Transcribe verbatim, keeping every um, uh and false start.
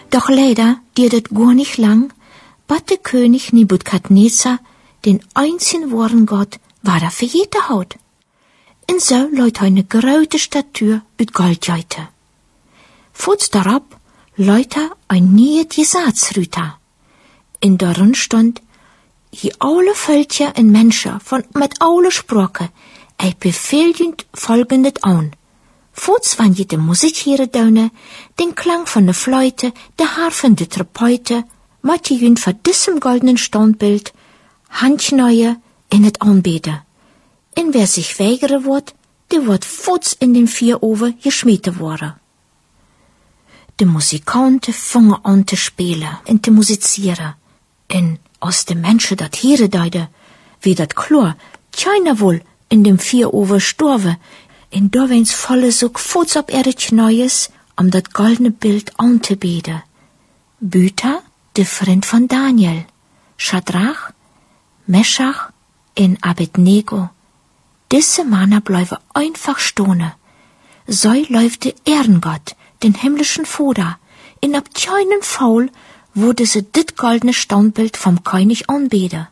Doch leider diert gar nicht lang, bat der König Nebukadnezar den einzigen wahren Gott war er verjeten haut. Und so leut eine große Statue ut Gold jeite. Futs darauf leut er ein neues Gesatzrüter. In darin stand, die alle Völker und Menschen von mit alle Sprache, ein befehlend folgendes an. Futs wann je de Musik hier daune, den Klang von der Fleute, der Harfen de Trompete, mat je jün vor diesem goldenen Standbild, Handschneue in het anbeten. Und wer sich weigere wird, der wird futs in den vier Oven geschmieten worden. De Musikanten fangen an te spelen en te musizieren. En als de Menschen dat hier deiden, wie dat klar, keiner wohl in dem vier Oven storven, en da wens volle so futs op erde Neues, um dat goldene Bild an te beten. Büter, de Freund von Daniel, Schadrach, Meschach en Abednego. Diese Männer bleiben einfach stone. So läuft der Ehrengott, den himmlischen Vater, in ab keinen Fall wurde sie dit goldene Standbild vom König anbeten.